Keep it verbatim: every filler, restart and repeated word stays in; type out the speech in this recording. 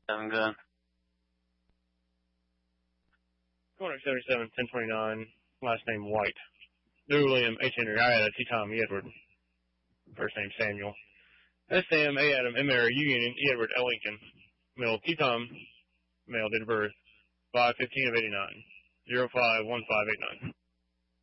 I'm good. Corner seventy-seven, ten twenty-nine, last name White. Lou William, H. Henry, I Ada, T. Tom, E. Edward. First name Samuel. S. Sam, A. Adam, M. Mary, U. Union, E. Edward, L. Lincoln. Middle, T. Tom, male, date of birth, five fifteen of eighty-nine, zero five one five eight nine.